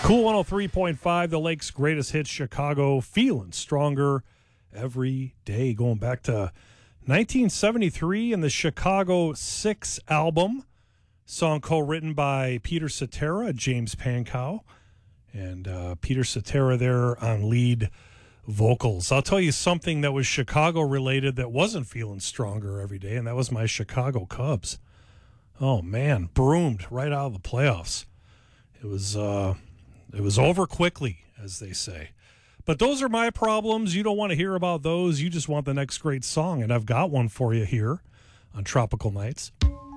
Cool 103.5, the Lake's greatest hits, Chicago, feeling stronger every day. Going back to 1973 and the Chicago 6 album. Song co-written by Peter Cetera, James Pankow, and Peter Cetera there on lead vocals. I'll tell you something that was Chicago related that wasn't feeling stronger every day, and that was my Chicago Cubs. Oh man, broomed right out of the playoffs. It was over quickly, as they say. But those are my problems. You don't want to hear about those. You just want the next great song, and I've got one for you here on Tropical Nights.